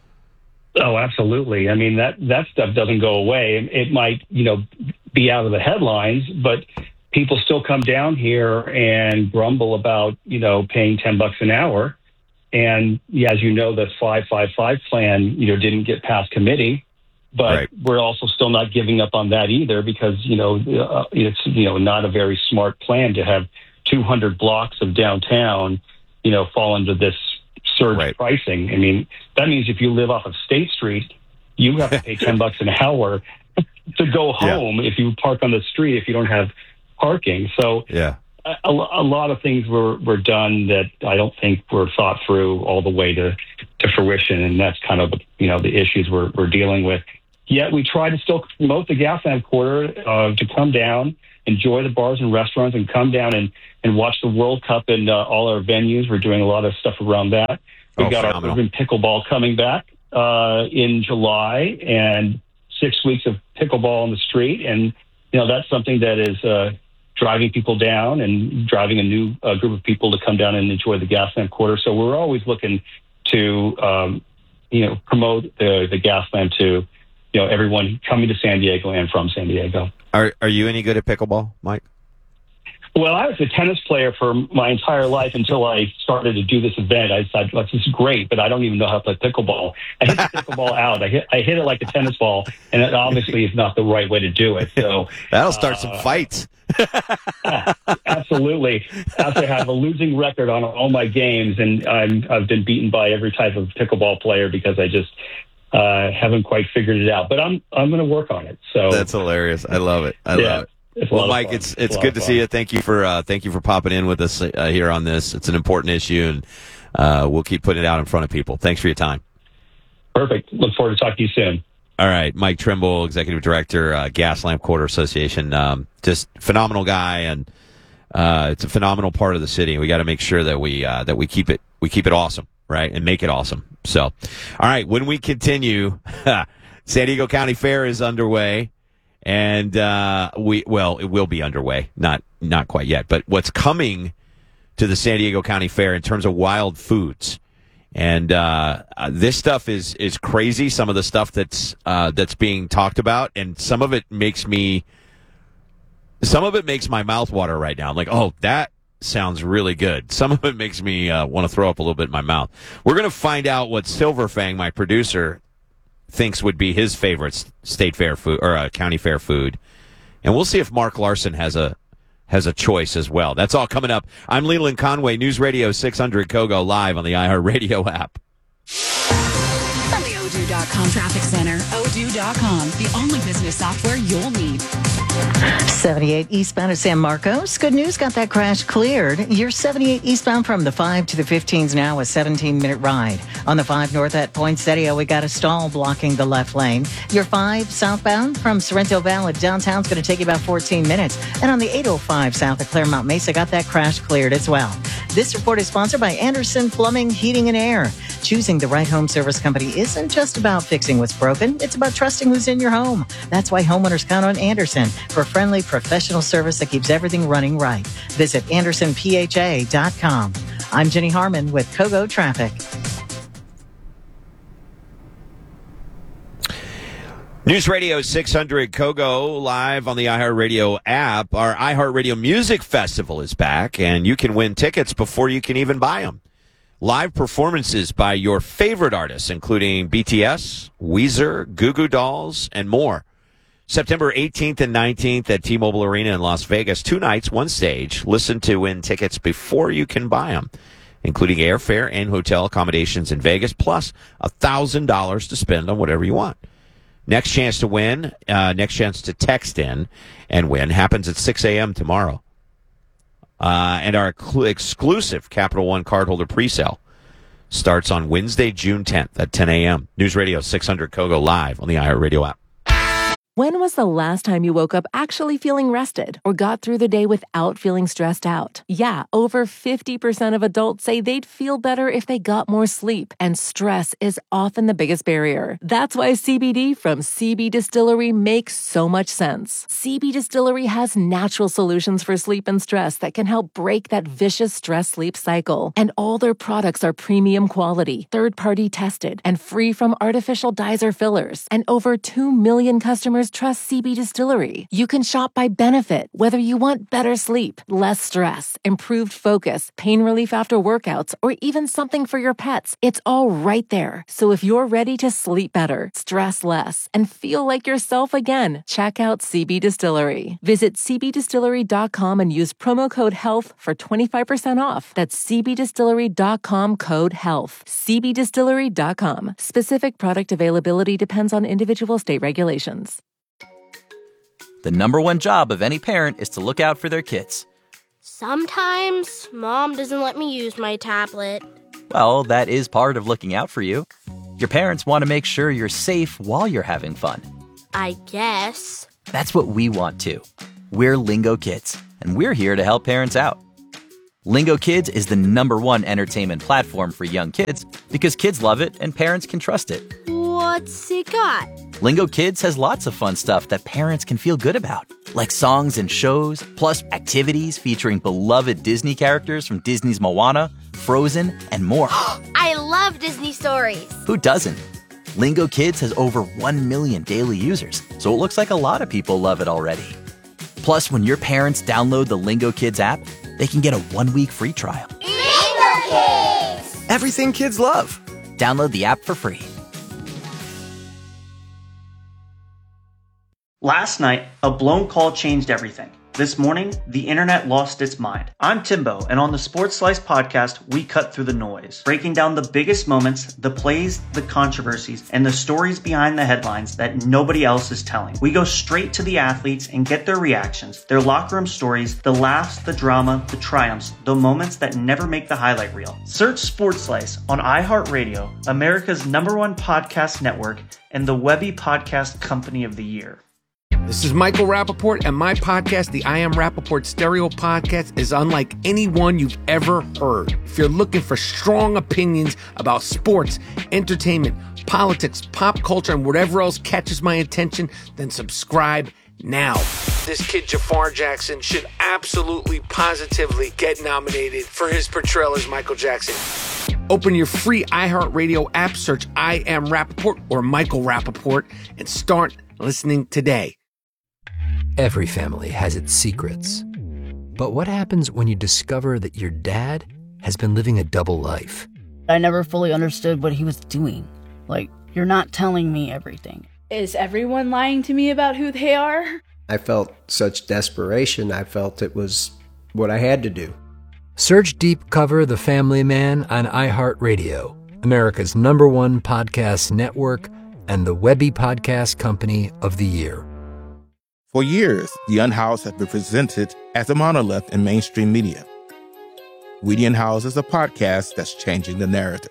Oh, absolutely. I mean, that stuff doesn't go away. It might, you know, be out of the headlines, but people still come down here and grumble about, you know, paying $10 an hour. And as you know, the 555 plan, you know, didn't get past committee. But we're also still not giving up on that either because, you know, it's, you know, not a very smart plan to have 200 blocks of downtown, fall under this surge pricing. I mean, that means if you live off of State Street, you have to pay $10 an hour to go home if you park on the street if you don't have parking. So a lot of things were done that I don't think were thought through all the way to fruition, and that's kind of the issues we're dealing with. Yet we try to still promote the Gaslamp Quarter to come down, enjoy the bars and restaurants, and come down and watch the World Cup in all our venues. We're doing a lot of stuff around that. We've got our urban pickleball coming back in July, and 6 weeks of pickleball on the street. And, that's something that is driving people down and driving a new group of people to come down and enjoy the Gaslamp Quarter. So we're always looking to, promote the Gaslamp to, everyone coming to San Diego and from San Diego. Are you any good at pickleball, Mike? Well, I was a tennis player for my entire life until I started to do this event. I thought, this is great, but I don't even know how to play pickleball. I hit the pickleball out. I hit it like a tennis ball, and it obviously is not the right way to do it. So that'll start some fights. Absolutely. After I have a losing record on all my games, and I've been beaten by every type of pickleball player because I just haven't quite figured it out. But I'm going to work on it. So that's hilarious. I love it. I love it. Well, Mike, it's good to see you. Thank you for popping in with us here on this. It's an important issue, and we'll keep putting it out in front of people. Thanks for your time. Perfect. Look forward to talking to you soon. All right, Mike Trimble, Executive Director, Gaslamp Quarter Association. Just phenomenal guy, and it's a phenomenal part of the city. We got to make sure that we keep it awesome, right, and make it awesome. So, all right, when we continue, San Diego County Fair is underway. And it will be underway, not quite yet. But what's coming to the San Diego County Fair in terms of wild foods, and this stuff is crazy. Some of the stuff that's being talked about, and some of it makes my mouth water right now. I'm like, oh, that sounds really good. Some of it makes me want to throw up a little bit in my mouth. We're going to find out what Silverfang, my producer, thinks would be his favorite state fair food or county fair food, and we'll see if Mark Larson has a choice as well. That's all coming up. I'm Leland Conway, News Radio 600 Kogo, live on the iHeartRadio app. From the Odoo.com Traffic Center, Odoo.com, the only business software you'll need. 78 eastbound at San Marcos. Good news, got that crash cleared. You're 78 eastbound from the 5 to the 15s now, a 17-minute ride. On the 5 north at Poinsettia, we got a stall blocking the left lane. Your 5 southbound from Sorrento Valley downtown is going to take you about 14 minutes. And on the 805 south at Claremont Mesa, got that crash cleared as well. This report is sponsored by Anderson Plumbing, Heating, and Air. Choosing the right home service company isn't just about fixing what's broken. It's about trusting who's in your home. That's why homeowners count on Anderson for friendly, professional service that keeps everything running right. Visit AndersonPHA.com. I'm Jenny Harmon with Kogo Traffic. News Radio 600 Kogo, live on the iHeartRadio app. Our iHeartRadio Music Festival is back, and you can win tickets before you can even buy them. Live performances by your favorite artists, including BTS, Weezer, Goo Goo Dolls, and more. September 18th and 19th at T-Mobile Arena in Las Vegas. 2 nights, 1 stage. Listen to win tickets before you can buy them, including airfare and hotel accommodations in Vegas, plus $1,000 to spend on whatever you want. Next chance to win, next chance to text in and win happens at 6 a.m. tomorrow. And our exclusive Capital One cardholder presale starts on Wednesday, June 10th at 10 a.m. News Radio 600 Kogo, live on the iHeartRadio app. When was the last time you woke up actually feeling rested or got through the day without feeling stressed out? Yeah, over 50% of adults say they'd feel better if they got more sleep, and stress is often the biggest barrier. That's why CBD from CB Distillery makes so much sense. CB Distillery has natural solutions for sleep and stress that can help break that vicious stress-sleep cycle. And all their products are premium quality, third-party tested, and free from artificial dyes or fillers. And over 2 million customers owners trust CB Distillery. You can shop by benefit, whether you want better sleep, less stress, improved focus, pain relief after workouts, or even something for your pets. It's all right there. So if you're ready to sleep better, stress less, and feel like yourself again, check out CB Distillery. Visit cbdistillery.com and use promo code HEALTH for 25% off. That's cbdistillery.com, code HEALTH. cbdistillery.com. Specific product availability depends on individual state regulations. The number one job of any parent is to look out for their kids. Sometimes Mom doesn't let me use my tablet. Well, that is part of looking out for you. Your parents want to make sure you're safe while you're having fun. I guess. That's what we want too. We're Lingo Kids, and we're here to help parents out. Lingo Kids is the number one entertainment platform for young kids because kids love it and parents can trust it. What's it got? Lingo Kids has lots of fun stuff that parents can feel good about, like songs and shows, plus activities featuring beloved Disney characters from Disney's Moana, Frozen, and more. I love Disney stories. Who doesn't? Lingo Kids has over 1 million daily users, so it looks like a lot of people love it already. Plus, when your parents download the Lingo Kids app, they can get a 1-week free trial. Lingo Kids! Everything kids love. Download the app for free. Last night, a blown call changed everything. This morning, the internet lost its mind. I'm Timbo, and on the Sports Slice podcast, we cut through the noise, breaking down the biggest moments, the plays, the controversies, and the stories behind the headlines that nobody else is telling. We go straight to the athletes and get their reactions, their locker room stories, the laughs, the drama, the triumphs, the moments that never make the highlight reel. Search Sports Slice on iHeartRadio, America's #1 podcast network, and the Webby Podcast Company of the Year. This is Michael Rappaport, and my podcast, the I Am Rappaport Stereo Podcast, is unlike any one you've ever heard. If you're looking for strong opinions about sports, entertainment, politics, pop culture, and whatever else catches my attention, then subscribe now. This kid, Jafar Jackson, should absolutely, positively get nominated for his portrayal as Michael Jackson. Open your free iHeartRadio app, search I Am Rappaport or Michael Rappaport, and start listening today. Every family has its secrets. But what happens when you discover that your dad has been living a double life? I never fully understood what he was doing. Like, you're not telling me everything. Is everyone lying to me about who they are? I felt such desperation. I felt it was what I had to do. Search Deep Cover The Family Man on iHeartRadio, America's #1 podcast network, and the Webby Podcast Company of the Year. For years, the Unhoused has been presented as a monolith in mainstream media. We the Unhoused is a podcast that's changing the narrative.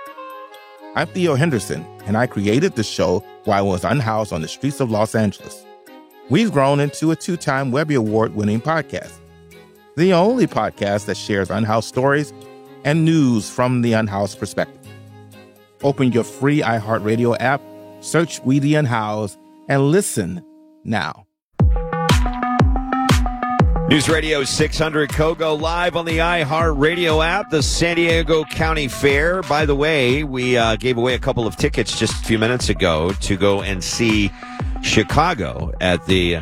I'm Theo Henderson, and I created the show while I was unhoused on the streets of Los Angeles. We've grown into a 2-time Webby Award-winning podcast, the only podcast that shares unhoused stories and news from the unhoused perspective. Open your free iHeartRadio app, search We the Unhoused, and listen now. News Radio 600 Kogo live on the iHeartRadio app, the San Diego County Fair. By the way, we gave away a couple of tickets just a few minutes ago to go and see Chicago at the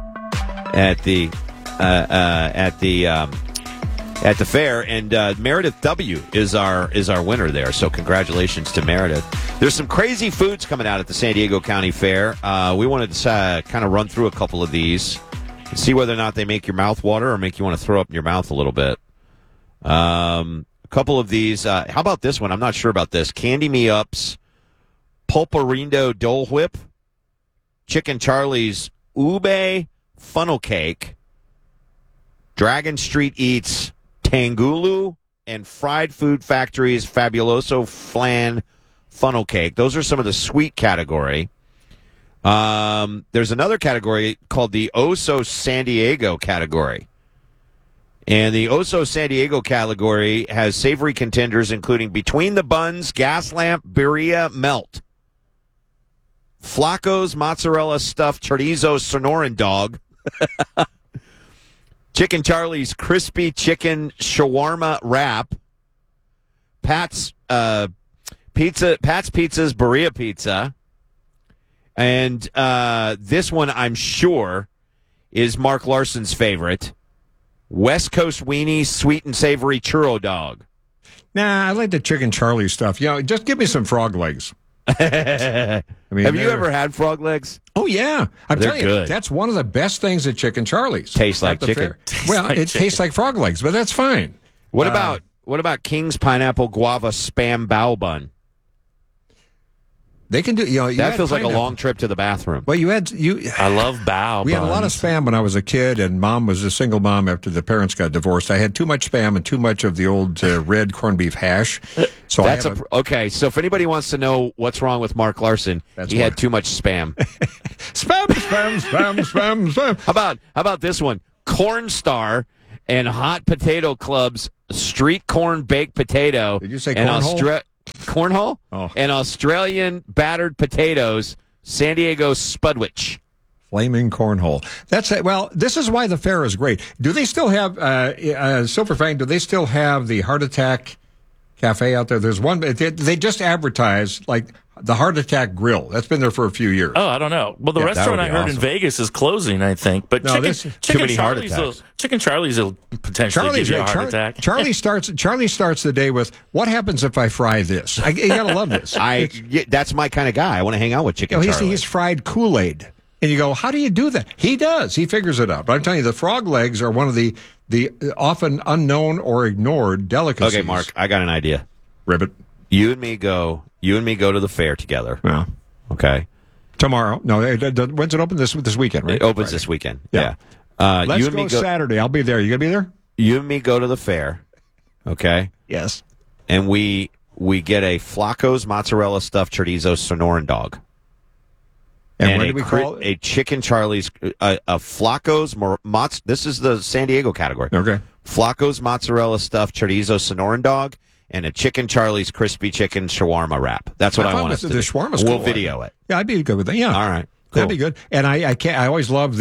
fair, and Meredith W is our winner there. So congratulations to Meredith. There's some crazy foods coming out at the San Diego County Fair. We wanted to kind of run through a couple of these. See whether or not they make your mouth water or make you want to throw up in your mouth a little bit. A couple of these. How about this one? I'm not sure about this. Candy Me Up's Pulparindo Dole Whip, Chicken Charlie's Ube Funnel Cake, Dragon Street Eats Tangulu, and Fried Food Factory's Fabuloso Flan Funnel Cake. Those are some of the sweet category. There's another category called the Oso San Diego category. And the Oso San Diego category has savory contenders including Between the Buns, Gas Lamp, Birria Melt, Flacco's Mozzarella Stuffed Chorizo Sonoran Dog, Chicken Charlie's Crispy Chicken Shawarma Wrap, Pat's Pizza's Birria Pizza, And this one, I'm sure, is Mark Larson's favorite. West Coast Weenie Sweet and Savory Churro Dog. Nah, I like the Chicken Charlie stuff. Just give me some frog legs. Have you ever had frog legs? Oh, yeah. I'm They're telling you, good. that's one of the best things at Chicken Charlie's. Tastes like chicken. Well, it tastes like frog legs, but that's fine. What about King's Pineapple Guava Spam Bao Bun? They can do. That feels like a long trip to the bathroom. Well, I love bao. We had a lot of spam when I was a kid, and Mom was a single mom after the parents got divorced. I had too much spam and too much of the old red corned beef hash. So okay. So if anybody wants to know what's wrong with Mark Larson, he had too much spam. spam. How about this one? Corn Star and Hot Potato Club's street corn baked potato. Did you say cornhole? Cornhole? Oh. And Australian battered potatoes, San Diego Spudwich. Flaming cornhole. That's it. Well, this is why the fair is great. Do they still have, Silver Fang, do they still have the Heart Attack Cafe out there? There's one, they just advertise, like, the Heart Attack Grill. That's been there for a few years. Oh, I don't know. Well, the restaurant I heard in Vegas is closing, I think. But Chicken Charlie's will potentially give you a heart attack. Charlie starts the day with, what happens if I fry this? You gotta love this. That's my kind of guy. I want to hang out with Chicken Charlie. He's fried Kool-Aid. And you go, how do you do that? He does. He figures it out. But I'm telling you, the frog legs are one of the often unknown or ignored delicacies. Okay, Mark, I got an idea. Ribbit. You and me go to the fair together. Yeah. Okay. Tomorrow. No, when's it open? This weekend, right? It opens this weekend. Yeah. Let's go Saturday. I'll be there. You going to be there? You and me go to the fair. Okay. Yes. And we get a Flacco's mozzarella stuffed chorizo Sonoran dog. And what do we call it? A Chicken Charlie's, a Flacco's, this is the San Diego category. Okay. Flacco's mozzarella stuffed chorizo Sonoran dog and a Chicken Charlie's crispy chicken shawarma wrap. That's what I want us to do. The shawarma's We'll cool. video it. Yeah, I'd be good with that. Yeah. All right. Cool. That'd be good. And I always love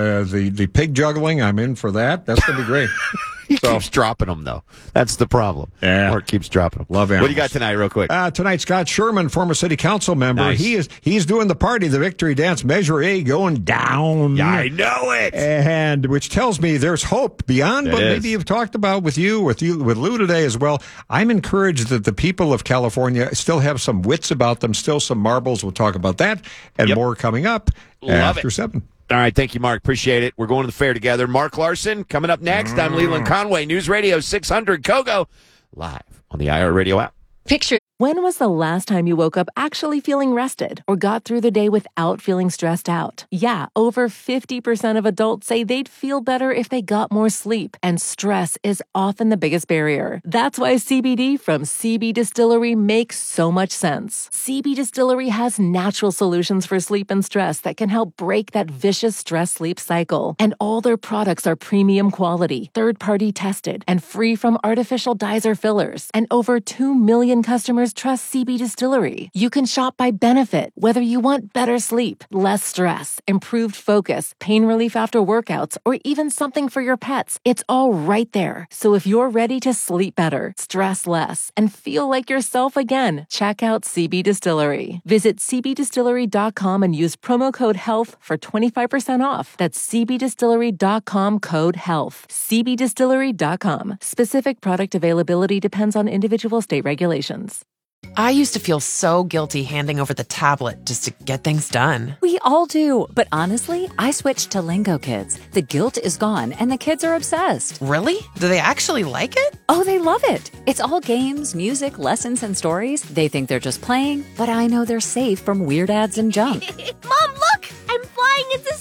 the pig juggling. I'm in for that. That's going to be great. He keeps dropping them, though. That's the problem. Yeah. Mark keeps dropping them. Love animals. What do you got tonight, real quick? Tonight, Scott Sherman, former city council member. Nice. He's doing the party, the victory dance, Measure A going down. Yeah, I know it. And which tells me there's hope beyond what maybe you've talked about with Lou today as well. I'm encouraged that the people of California still have some wits about them, still some marbles. We'll talk about that and more coming up after 7. All right, thank you, Mark. Appreciate it. We're going to the fair together. Mark Larson coming up next. I'm Leland Conway, News Radio 600 KOGO, live on the iHeartRadio app. Picture. When was the last time you woke up actually feeling rested or got through the day without feeling stressed out? Yeah, over 50% of adults say they'd feel better if they got more sleep, and stress is often the biggest barrier. That's why CBD from CB Distillery makes so much sense. CB Distillery has natural solutions for sleep and stress that can help break that vicious stress-sleep cycle. And all their products are premium quality, third-party tested, and free from artificial dyes or fillers. And over 2 million customers trust CB Distillery. You can shop by benefit, whether you want better sleep, less stress, improved focus, pain relief after workouts, or even something for your pets. It's all right there. So if you're ready to sleep better, stress less, and feel like yourself again, check out CB Distillery. Visit cbdistillery.com and use promo code HEALTH for 25% off. That's cbdistillery.com, code HEALTH. cbdistillery.com. Specific product availability depends on individual state regulations. I used to feel so guilty handing over the tablet just to get things done. We all do. But honestly, I switched to Lingo Kids. The guilt is gone and the kids are obsessed. Really? Do they actually like it? Oh, they love it. It's all games, music, lessons, and stories. They think they're just playing, but I know they're safe from weird ads and junk. Mom, look! I'm flying into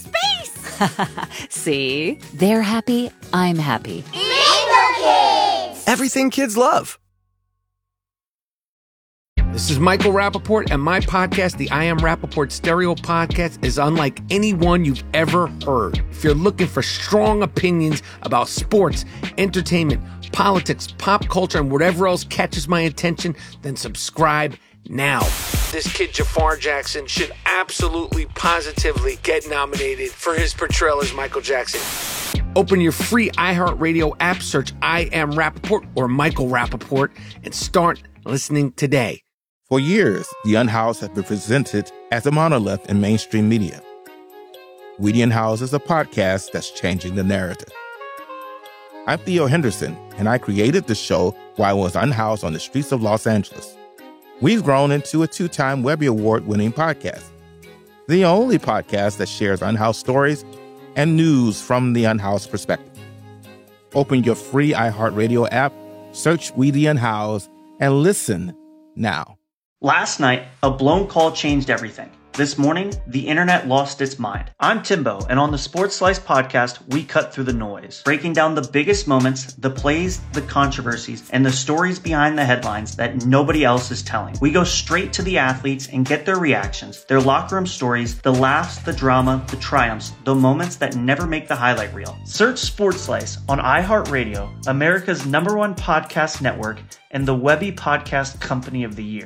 space! See? They're happy. I'm happy. Lingo Kids! Everything kids love. This is Michael Rappaport, and my podcast, the I Am Rappaport Stereo Podcast, is unlike any one you've ever heard. If you're looking for strong opinions about sports, entertainment, politics, pop culture, and whatever else catches my attention, then subscribe now. This kid, Jafar Jackson, should absolutely, positively get nominated for his portrayal as Michael Jackson. Open your free iHeartRadio app, search I Am Rappaport or Michael Rappaport, and start listening today. For years, The Unhoused has been presented as a monolith in mainstream media. We the Unhoused is a podcast that's changing the narrative. I'm Theo Henderson, and I created the show while I was unhoused on the streets of Los Angeles. We've grown into a 2-time Webby Award-winning podcast, the only podcast that shares unhoused stories and news from the unhoused perspective. Open your free iHeartRadio app, search We the Unhoused, and listen now. Last night, a blown call changed everything. This morning, the internet lost its mind. I'm Timbo, and on the Sports Slice podcast, we cut through the noise, breaking down the biggest moments, the plays, the controversies, and the stories behind the headlines that nobody else is telling. We go straight to the athletes and get their reactions, their locker room stories, the laughs, the drama, the triumphs, the moments that never make the highlight reel. Search Sports Slice on iHeartRadio, America's #1 podcast network, and the Webby Podcast Company of the Year.